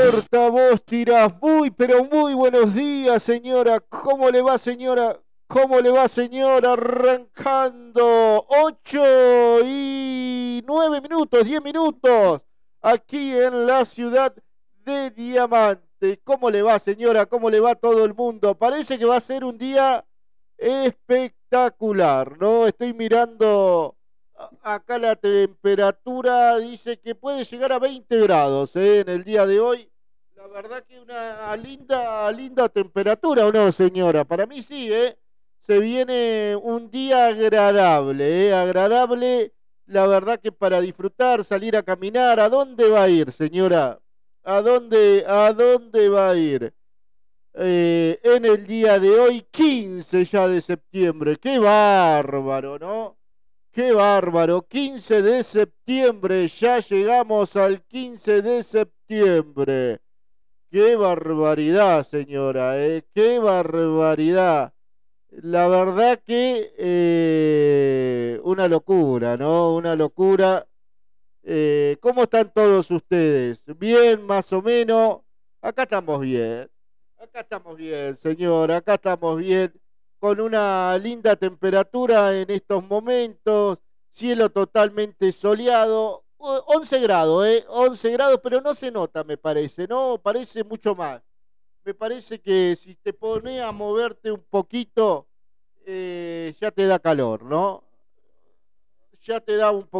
Berta, vos tirás muy, pero muy buenos días, señora. ¿Cómo le va, señora? ¿Cómo le va, señora? Arrancando 8 y 9 minutos, 10 minutos, aquí en la ciudad de Diamante. ¿Cómo le va, señora? ¿Cómo le va a todo el mundo? Parece que va a ser un día espectacular, ¿no? Estoy mirando acá la temperatura, dice que puede llegar a 20 grados, en el día de hoy. La verdad que una linda, linda temperatura, ¿o no, señora? Para mí sí, ¿eh? Se viene un día agradable, ¿eh? Agradable, la verdad que para disfrutar, salir a caminar. ¿A dónde va a ir, señora? ¿A dónde va a ir? En el día de hoy, 15 ya de septiembre. Qué bárbaro, ¿no? Qué bárbaro. 15 de septiembre, ya llegamos al 15 de septiembre. Qué barbaridad, señora, ¿eh? Qué barbaridad. La verdad que una locura, ¿no? Una locura. ¿Cómo están todos ustedes? ¿Bien, más o menos? Acá estamos bien. Acá estamos bien, señor. Acá estamos bien. Con una linda temperatura en estos momentos. Cielo totalmente soleado. 11 grados, 11 grados, pero no se nota, me parece, ¿no? Parece mucho más. Me parece que si te pones a moverte un poquito, ya te da calor, ¿no? Ya te da un poquito.